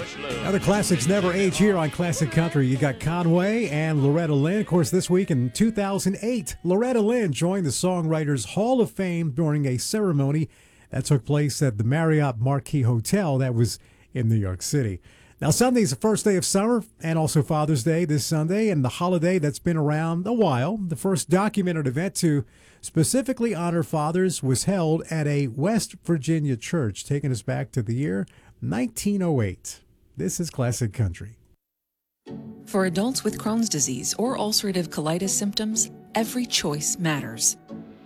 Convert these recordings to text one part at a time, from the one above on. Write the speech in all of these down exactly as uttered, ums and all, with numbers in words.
much love. Now the classics never age here on Classic Country. You got Conway and Loretta Lynn. Of course, this week in two thousand eight, Loretta Lynn joined the Songwriters Hall of Fame during a ceremony that took place at the Marriott Marquis Hotel that was in New York City. Now, Sunday's the first day of summer and also Father's Day this Sunday, and the holiday that's been around a while. The first documented event to specifically honor fathers was held at a West Virginia church, taking us back to the year nineteen oh eight. This is Classic Country. For adults with Crohn's disease or ulcerative colitis symptoms, every choice matters.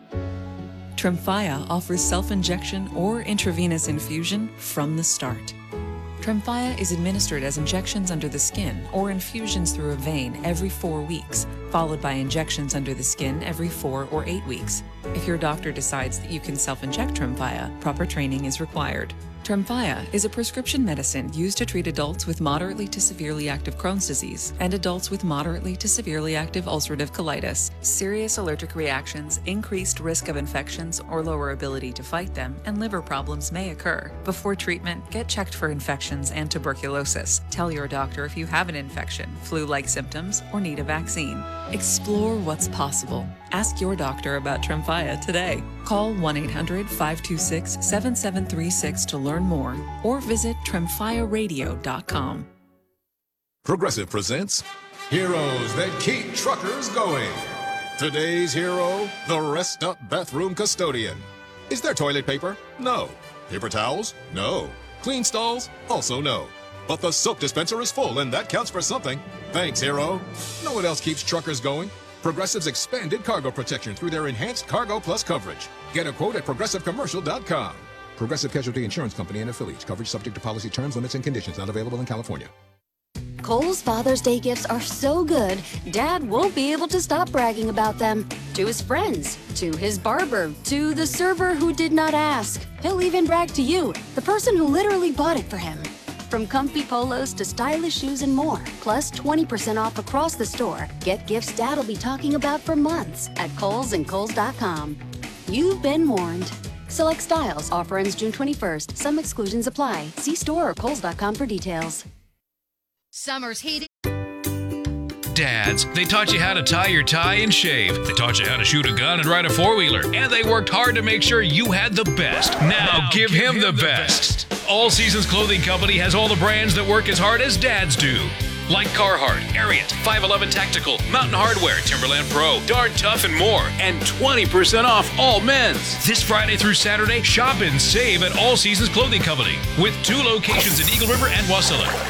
Tremfya offers self-injection or intravenous infusion from the start. Tremfya is administered as injections under the skin or infusions through a vein every four weeks, followed by injections under the skin every four or eight weeks. If your doctor decides that you can self-inject Tremfya, proper training is required. Tremfya is a prescription medicine used to treat adults with moderately to severely active Crohn's disease and adults with moderately to severely active ulcerative colitis. Serious allergic reactions, increased risk of infections or lower ability to fight them, and liver problems may occur. Before treatment, get checked for infections and tuberculosis. Tell your doctor if you have an infection, flu-like symptoms, or need a vaccine. Explore what's possible. Ask your doctor about Tremfya today. Call one eight hundred, five two six, seven seven three six to learn more or visit tremfya radio dot com. Progressive presents Heroes That Keep Truckers Going. Today's hero, the Rest Up Bathroom Custodian. Is there toilet paper? No. Paper towels? No. Clean stalls? Also no. But the soap dispenser is full, and that counts for something. Thanks, hero. Know what else keeps truckers going? Progressive's expanded cargo protection through their enhanced Cargo Plus coverage. Get a quote at progressive commercial dot com. Progressive Casualty Insurance Company and affiliates. Coverage subject to policy terms, limits, and conditions. Not available in California. Kohl's Father's Day gifts are so good, Dad won't be able to stop bragging about them. To his friends, to his barber, to the server who did not ask. He'll even brag to you, the person who literally bought it for him. From comfy polos to stylish shoes and more, plus twenty percent off across the store. Get gifts Dad'll be talking about for months at Kohl's and Kohl's dot com. You've been warned. Select styles. Offer ends June twenty-first. Some exclusions apply. See store or Kohl's dot com for details. Summer's heating. Dads, they taught you how to tie your tie and shave. They taught you how to shoot a gun and ride a four-wheeler. And they worked hard to make sure you had the best. Now, now give, give him, him the, the best. best. All Seasons Clothing Company has all the brands that work as hard as dads do. Like Carhartt, Ariat, five eleven Tactical, Mountain Hardware, Timberland Pro, Darn Tough, and more. And twenty percent off all men's. This Friday through Saturday, shop and save at All Seasons Clothing Company with two locations in Eagle River and Wasilla.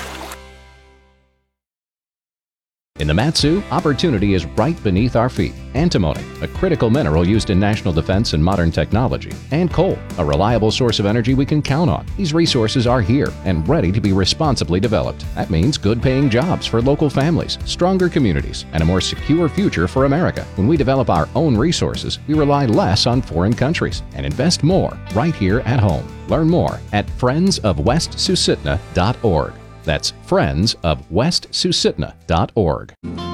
In the Mat-Su, opportunity is right beneath our feet. Antimony, a critical mineral used in national defense and modern technology. And coal, a reliable source of energy we can count on. These resources are here and ready to be responsibly developed. That means good-paying jobs for local families, stronger communities, and a more secure future for America. When we develop our own resources, we rely less on foreign countries and invest more right here at home. Learn more at friends of west susitna dot org. That's friends of west susitna dot org.